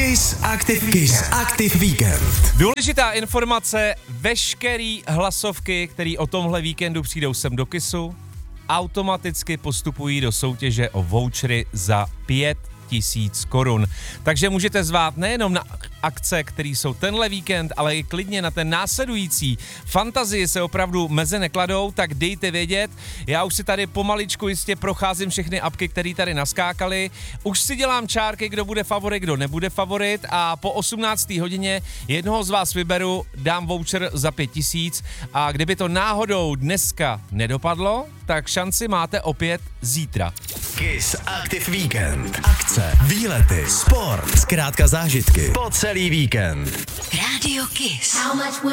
Kiss Active Weekend. Důležitá informace, veškerý hlasovky, který o tomhle víkendu přijdou sem do Kissu, automaticky postupují do soutěže o vouchery za 5 000 korun. Takže můžete zvát nejenom na akce, které jsou tenhle víkend, ale i klidně na ten následující. Fantazie se opravdu meze nekladou, tak dejte vědět. Já už si tady pomaličku jistě procházím všechny apky, které tady naskákaly. Už si dělám čárky, kdo bude favorit, kdo nebude favorit a po 18. hodině jednoho z vás vyberu, dám voucher za 5 000 a kdyby to náhodou dneska nedopadlo, tak šanci máte opět zítra. Kiss Active Weekend. Akce, výlety, sport, zkrátka zážitky po celý víkend. Radio Kiss.